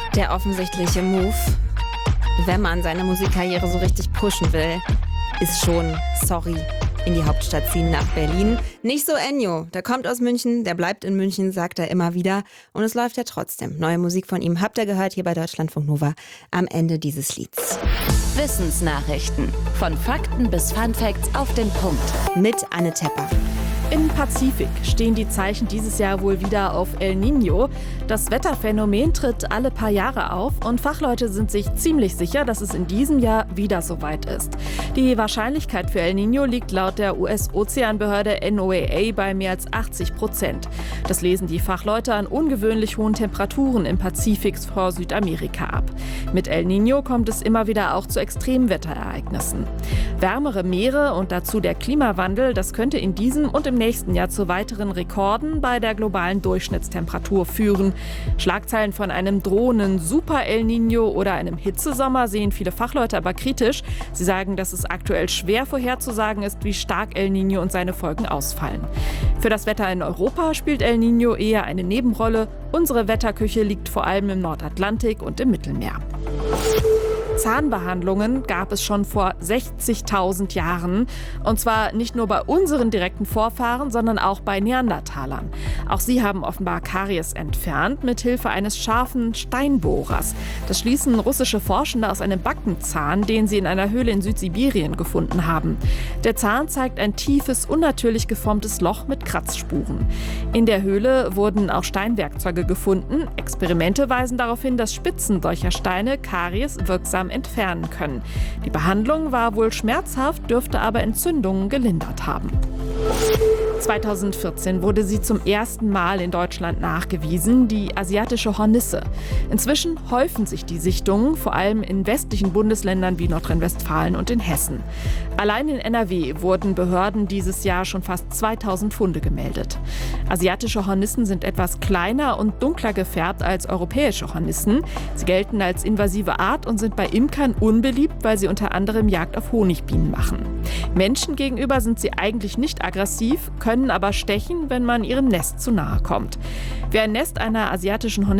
Der offensichtliche Move, wenn man seine Musikkarriere so richtig pushen will, ist schon, sorry, in die Hauptstadt ziehen nach Berlin. Nicht so Ennio, der kommt aus München, der bleibt in München, sagt er immer wieder. Und es läuft ja trotzdem. Neue Musik von ihm habt ihr gehört hier bei Deutschlandfunk Nova am Ende dieses Lieds. Wissensnachrichten. Von Fakten bis Funfacts auf den Punkt. Mit Anne Tepper. Im Pazifik stehen die Zeichen dieses Jahr wohl wieder auf El Niño. Das Wetterphänomen tritt alle paar Jahre auf und Fachleute sind sich ziemlich sicher, dass es in diesem Jahr wieder soweit ist. Die Wahrscheinlichkeit für El Niño liegt laut der US-Ozeanbehörde NOAA bei mehr als 80%. Das lesen die Fachleute an ungewöhnlich hohen Temperaturen im Pazifik vor Südamerika ab. Mit El Niño kommt es immer wieder auch zu Extremwetterereignissen. Wärmere Meere und dazu der Klimawandel, das könnte in diesem und im nächsten Jahr zu weiteren Rekorden bei der globalen Durchschnittstemperatur führen. Schlagzeilen von einem drohenden Super El Niño oder einem Hitzesommer sehen viele Fachleute aber kritisch. Sie sagen, dass es aktuell schwer vorherzusagen ist, wie stark El Niño und seine Folgen ausfallen. Für das Wetter in Europa spielt El Niño eher eine Nebenrolle. Unsere Wetterküche liegt vor allem im Nordatlantik und im Mittelmeer. Zahnbehandlungen gab es schon vor 60.000 Jahren. Und zwar nicht nur bei unseren direkten Vorfahren, sondern auch bei Neandertalern. Auch sie haben offenbar Karies entfernt, mit Hilfe eines scharfen Steinbohrers. Das schließen russische Forschende aus einem Backenzahn, den sie in einer Höhle in Südsibirien gefunden haben. Der Zahn zeigt ein tiefes, unnatürlich geformtes Loch mit Kratzspuren. In der Höhle wurden auch Steinwerkzeuge gefunden. Experimente weisen darauf hin, dass Spitzen solcher Steine Karies wirksam entfernen können. Die Behandlung war wohl schmerzhaft, dürfte aber Entzündungen gelindert haben. 2014 wurde sie zum ersten Mal in Deutschland nachgewiesen, die asiatische Hornisse. Inzwischen häufen sich die Sichtungen, vor allem in westlichen Bundesländern wie Nordrhein-Westfalen und in Hessen. Allein in NRW wurden Behörden dieses Jahr schon fast 2000 Funde gemeldet. Asiatische Hornissen sind etwas kleiner und dunkler gefärbt als europäische Hornissen. Sie gelten als invasive Art und sind bei Imkern unbeliebt, weil sie unter anderem Jagd auf Honigbienen machen. Menschen gegenüber sind sie eigentlich nicht aggressiv, können aber stechen, wenn man ihrem Nest zu nahe kommt. Wer ein Nest einer asiatischen Hornisse